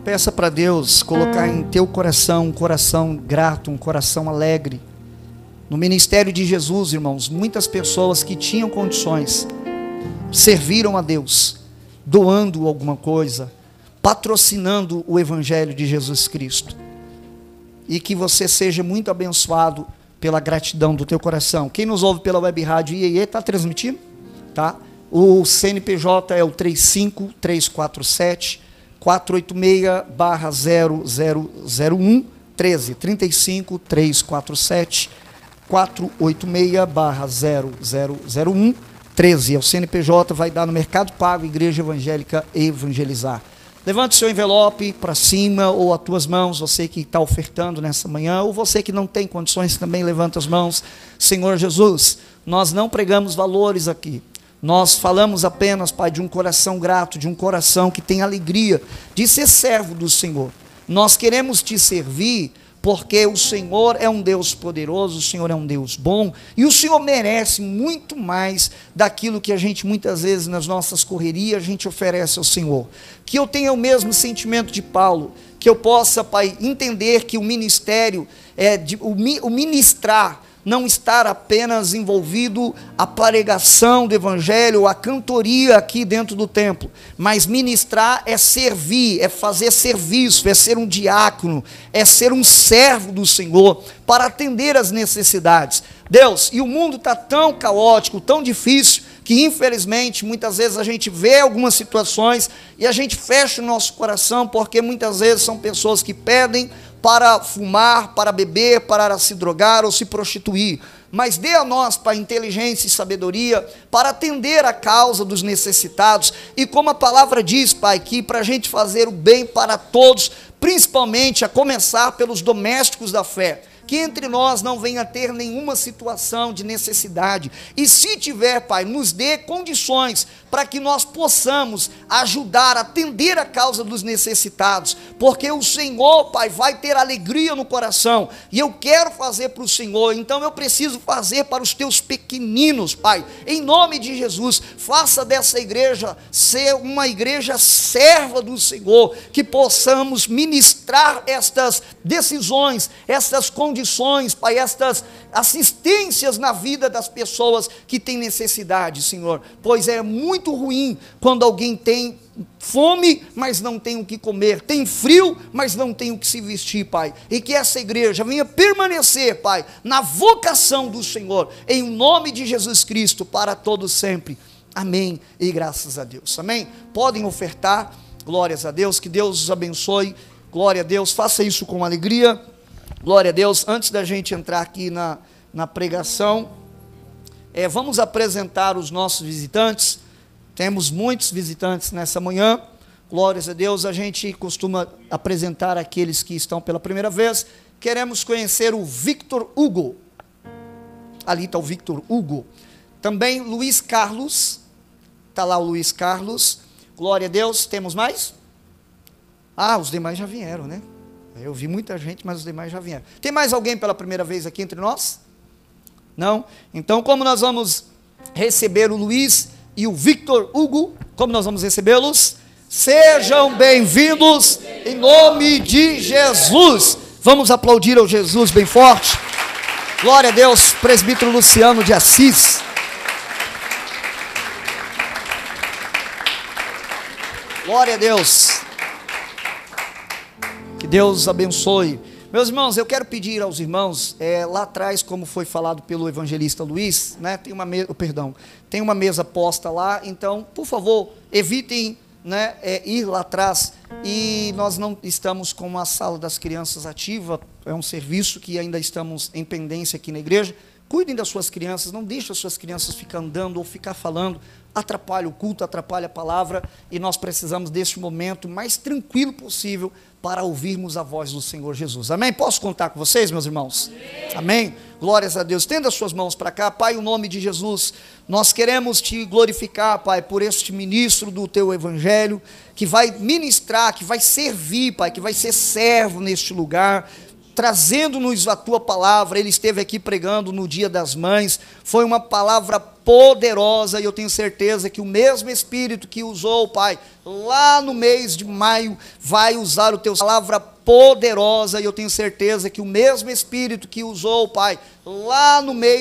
Peça para Deus colocar em teu coração um coração grato, um coração alegre. No ministério de Jesus, irmãos, muitas pessoas que tinham condições serviram a Deus, doando alguma coisa, patrocinando o Evangelho de Jesus Cristo. E que você seja muito abençoado pela gratidão do teu coração. Quem nos ouve pela web rádio IEE, está transmitindo? Tá? O CNPJ é o 35347 486/0001 13 35 347 486/0001 13. É o CNPJ, vai dar no Mercado Pago, Igreja Evangélica Evangelizar. Levante o seu envelope para cima, ou as tuas mãos, você que está ofertando nessa manhã, ou você que não tem condições também, levanta as mãos. Senhor Jesus, nós não pregamos valores aqui. Nós falamos apenas, Pai, de um coração grato, de um coração que tem alegria de ser servo do Senhor. Nós queremos te servir porque o Senhor é um Deus poderoso, o Senhor é um Deus bom, e o Senhor merece muito mais daquilo que a gente muitas vezes nas nossas correrias a gente oferece ao Senhor. Que eu tenha o mesmo sentimento de Paulo, que eu possa, Pai, entender que o ministério, o ministrar, não estar apenas envolvido a pregação do Evangelho, a cantoria aqui dentro do templo, mas ministrar é servir, é fazer serviço, é ser um diácono, é ser um servo do Senhor, para atender as necessidades. Deus, e o mundo está tão caótico, tão difícil, que infelizmente muitas vezes a gente vê algumas situações e a gente fecha o nosso coração, porque muitas vezes são pessoas que pedem para fumar, para beber, para se drogar ou se prostituir. Mas dê a nós, Pai, inteligência e sabedoria para atender a causa dos necessitados. E como a palavra diz, Pai, que para a gente fazer o bem para todos, principalmente a começar pelos domésticos da fé, que entre nós não venha a ter nenhuma situação de necessidade, e se tiver, Pai, nos dê condições para que nós possamos ajudar, atender a causa dos necessitados, porque o Senhor, Pai, vai ter alegria no coração, e eu quero fazer para o Senhor, então eu preciso fazer para os teus pequeninos, Pai, em nome de Jesus. Faça dessa igreja ser uma igreja serva do Senhor, que possamos ministrar estas decisões, estas condições, Pai, estas assistências na vida das pessoas que têm necessidade, Senhor, pois é muito ruim quando alguém tem fome, mas não tem o que comer, tem frio, mas não tem o que se vestir, Pai, e que essa igreja venha permanecer, Pai, na vocação do Senhor, em nome de Jesus Cristo, para todos sempre, amém, e graças a Deus, amém. Podem ofertar, glórias a Deus, que Deus os abençoe, glória a Deus, faça isso com alegria, glória a Deus. Antes da gente entrar aqui na pregação, vamos apresentar os nossos visitantes. Temos muitos visitantes nessa manhã, glórias a Deus. A gente costuma apresentar aqueles que estão pela primeira vez. Queremos conhecer o Victor Hugo, ali está o Victor Hugo, também Luiz Carlos, está lá o Luiz Carlos, glória a Deus. Temos mais? Os demais já vieram, né? Eu vi muita gente, mas os demais já vieram. Tem mais alguém pela primeira vez aqui entre nós? Não? Então, como nós vamos receber o Luiz e o Victor Hugo, como nós vamos recebê-los? Sejam bem-vindos em nome de Jesus. Vamos aplaudir ao Jesus bem forte. Glória a Deus, presbítero Luciano de Assis. Glória a Deus. Que Deus os abençoe. Meus irmãos, eu quero pedir aos irmãos, lá atrás, como foi falado pelo evangelista Luiz, né, tem uma mesa posta lá, então, por favor, evitem, né, ir lá atrás, e nós não estamos com a sala das crianças ativa, é um serviço que ainda estamos em pendência aqui na igreja. Cuidem das suas crianças, não deixem as suas crianças ficar andando ou ficar falando, atrapalha o culto, atrapalha a palavra, e nós precisamos deste momento mais tranquilo possível para ouvirmos a voz do Senhor Jesus, amém? Posso contar com vocês, meus irmãos? Amém? Glórias a Deus. Estenda as suas mãos para cá, Pai, em nome de Jesus, nós queremos te glorificar, Pai, por este ministro do teu evangelho, que vai ministrar, que vai servir, Pai, que vai ser servo neste lugar. trazendo-nos a tua palavra. Ele esteve aqui pregando no Dia das Mães, foi uma palavra poderosa, e eu tenho certeza que o mesmo Espírito que usou, Pai, lá no mês de maio, vai usar o teu palavra poderosa, e eu tenho certeza que o mesmo Espírito que usou, Pai, lá no mês